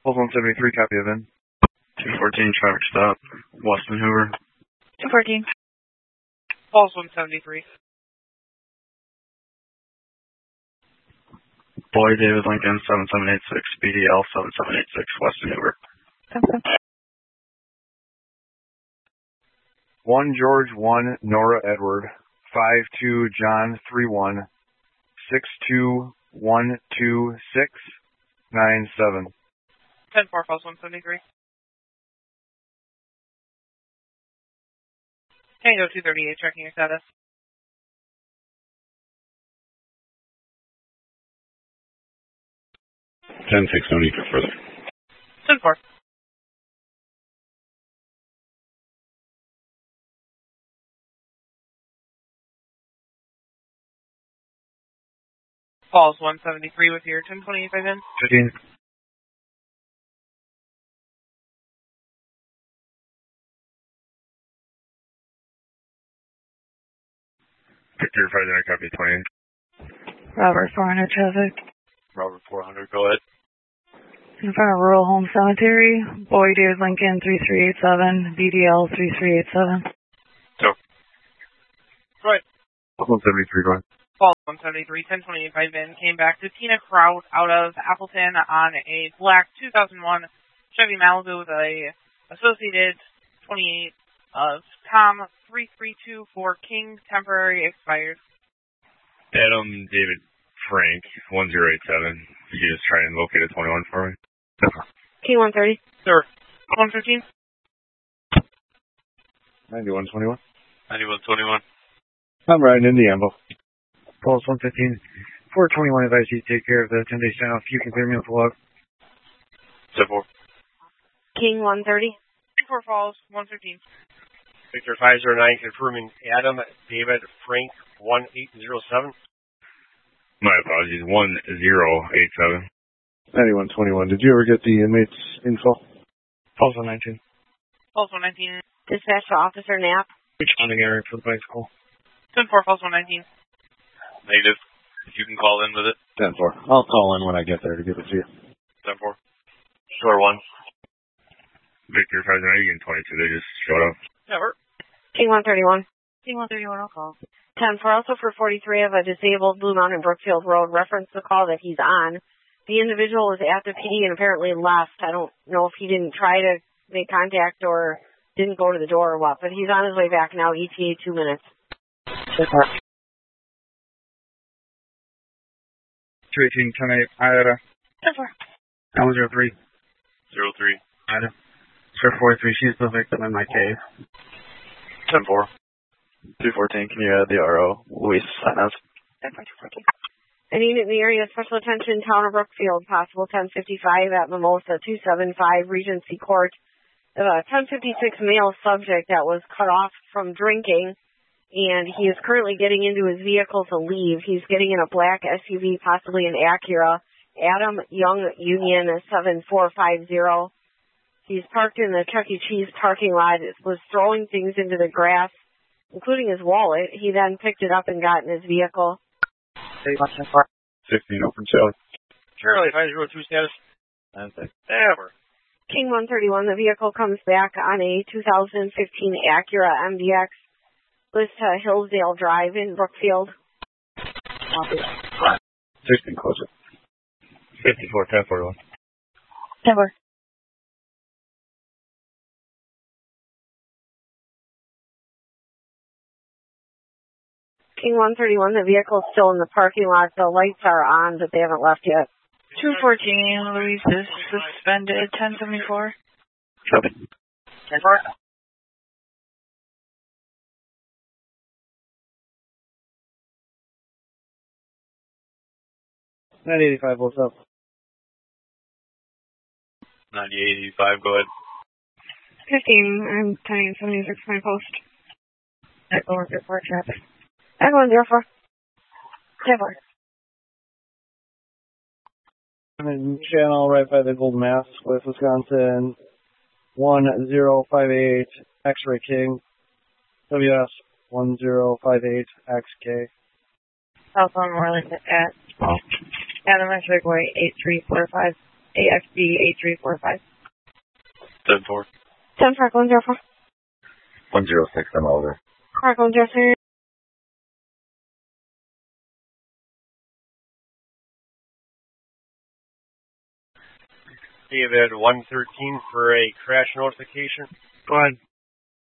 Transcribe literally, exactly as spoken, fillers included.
Pulse one seventy-three, copy of in. two fourteen, traffic stop, Weston Hoover. two fourteen. Pulse one seventy-three. Boy David Lincoln, seven seven eight six, B D L seven seven eight six, Weston Hoover. Okay. one George one Nora Edward, five two John three one, six two one two six nine seven. ten four, Pulse one seventy-three. Tango two thirty-eight, checking your status. ten six, no need for further. ten four. Pulse one seventy-three with your ten twenty-five in. fifteen. Victor, President, copy twenty. Robert four hundred traffic. Robert four hundred, go ahead. In front of Rural Home Cemetery, Boy David Lincoln three three eight seven, B D L three three eight seven. So. Right. one seventy-three, go ahead. Pulse one seventy-three, ten twenty-five in, came back to Tina Kraut out of Appleton on a black two thousand one Chevy Malibu with a associated twenty-eight of Tom three three two for King, temporary expired. Adam David Frank, one zero eight seven. Could you just try and locate a twenty-one for me? King one thirty. Sir. one fifteen. ninety-one twenty-one. ninety-one twenty-one. I'm riding in the Ambo. Pulse one fifteen. four twenty-one advise you take care of the ten day sign off. You can clear me off the log. ten four. King one thirty. four Falls, one fifteen. Victor five zero nine confirming Adam David Frank one eight zero seven. My apologies, one zero eight seven. ninety-one twenty-one. Did you ever get the inmates info? Pulse one nineteen. Pulse one nineteen. Dispatch to Officer Knapp. Responding area for the bicycle. ten four, Pulse one nineteen. Negative. If you can call in with it. ten four. I'll call in when I get there to give it to you. ten four. Shore one. Victor five zero nine, twenty-two. They just showed up. Never. King one thirty-one. King one thirty-one, I'll call. ten four, also for forty-three of a disabled Blue Mountain Brookfield Road. Reference the call that he's on. The individual was at the P D and apparently left. I don't know if he didn't try to make contact or didn't go to the door or what, but he's on his way back now. E T A two minutes. two eighteen, ten eight, Ida. ten four. one zero three. zero three. Ida. Sir forty-three, she's the victim in my cave. ten four. two fourteen, can you add the R O? Luis Sanas. ten four, two fourteen. An unit in the area, special attention, Town of Brookfield, possible ten fifty-five at Mimosa, two seventy-five, Regency Court. A ten fifty-six male subject that was cut off from drinking, and he is currently getting into his vehicle to leave. He's getting in a black S U V, possibly an Acura. Adam Young Union, seven four five zero. He's parked in the Chuck E. Cheese parking lot, was throwing things into the grass, including his wallet. He then picked it up and got in his vehicle. sixteen, open Charlie. Charlie five zero two status. Never. King one thirty-one, the vehicle comes back on a two thousand fifteen Acura M D X. List to Hillsdale Drive in Brookfield. sixteen, closer. fifty-four, ten forty-one. Never. King one thirty-one, the vehicle's still in the parking lot. The lights are on, but they haven't left yet. two fourteen, Louise is suspended, ten seventy-four. Copy. ten four. ninety eighty-five, what's up? ninety-eight eighty-five, go ahead. fifteen, I'm ten seventy-six, my post. Echo one zero four, traffic. Echo one zero four. ten four. I'm in channel right by the Gold Mass with Wisconsin. one zero five eight, X-Ray King. W S one zero five eight, X K. Southbound Morley at Adam X-Ray eight three four five. A X B eight three four five. ten four. ten Park one zero four. one zero six, I'm over. Park one zero three. David one thirteen for a crash notification. Go ahead.